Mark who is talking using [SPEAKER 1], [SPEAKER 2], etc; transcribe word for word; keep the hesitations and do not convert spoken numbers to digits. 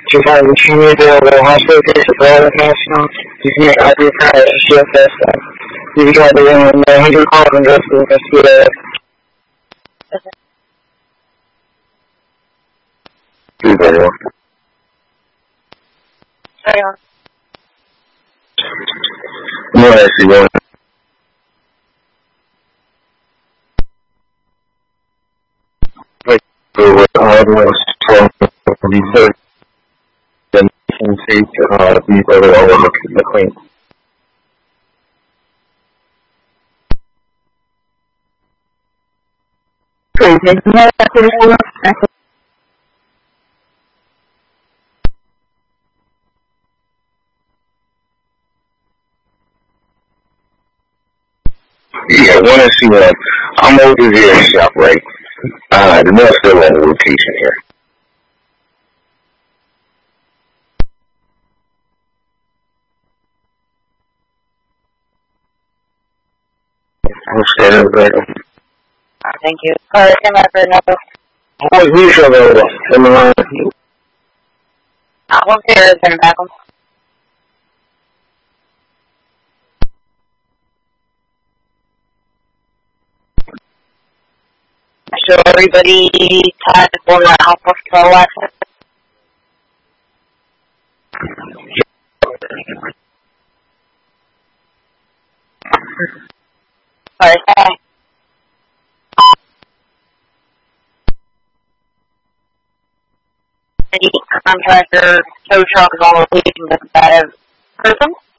[SPEAKER 1] to find the community of the hospital case of all national, you can make out your prior to shift this stuff. You can try to ring them, and you can call them just to investigate.
[SPEAKER 2] Two very well.
[SPEAKER 3] Sorry, on.
[SPEAKER 2] No, actually, one. Like, so with all the strong research, then you can take uh, these other overlooks in the claim.
[SPEAKER 3] Great. There's no other
[SPEAKER 2] Yeah, one is C one. I'm over here at shop, right? Uh, the mail's still on rotation here. I'm scared of that.
[SPEAKER 3] Thank you. Alright, stand by for another.
[SPEAKER 2] Who's who's your available? Am I on?
[SPEAKER 3] Uh, one there is in the back. So everybody tied for that hospital access. Alright, bye. The contractor tow truck is on location with that person.